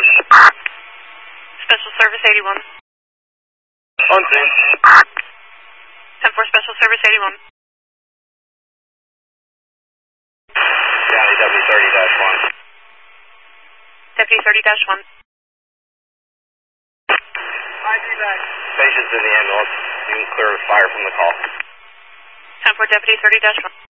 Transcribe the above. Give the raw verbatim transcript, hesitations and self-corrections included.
eighty-one. Special Service eighty-one. On scene. ten four Special Service eighty-one. County W thirty dash one. Deputy thirty dash one. I D back. Patient's in the ambulance. You can clear the fire from the call. ten four Deputy thirty dash one.